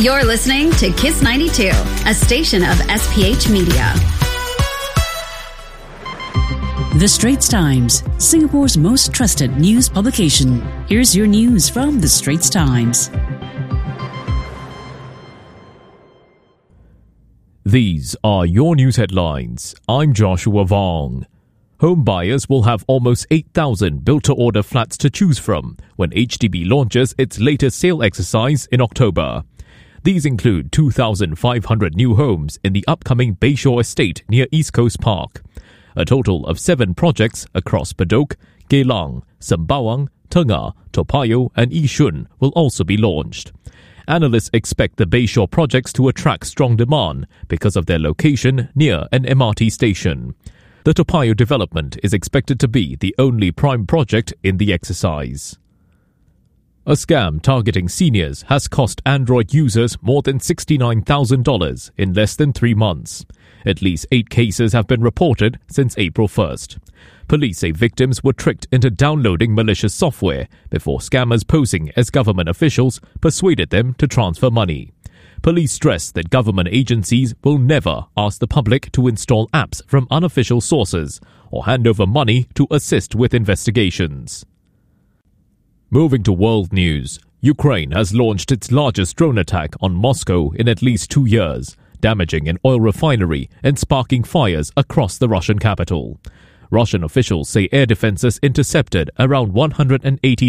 You're listening to Kiss 92, a station of SPH Media. The Straits Times, Singapore's most trusted news publication. Here's your news from The Straits Times. These are your news headlines. I'm Joshua Vong. Home buyers will have almost 8,000 built-to-order flats to choose from when HDB launches its latest sale exercise in October. These include 2,500 new homes in the upcoming Bayshore estate near East Coast Park. A total of 7 projects across Bedok, Geylang, Sembawang, Tengah, Toa Payoh and Yishun will also be launched. Analysts expect the Bayshore projects to attract strong demand because of their location near an MRT station. The Toa Payoh development is expected to be the only prime project in the exercise. A scam targeting seniors has cost Android users more than $69,000 in less than 3 months. At least 8 cases have been reported since April 1st. Police say victims were tricked into downloading malicious software before scammers posing as government officials persuaded them to transfer money. Police stress that government agencies will never ask the public to install apps from unofficial sources or hand over money to assist with investigations. Moving to world news, Ukraine has launched its largest drone attack on Moscow in at least 2 years, damaging an oil refinery and sparking fires across the Russian capital. Russian officials say air defenses intercepted around 180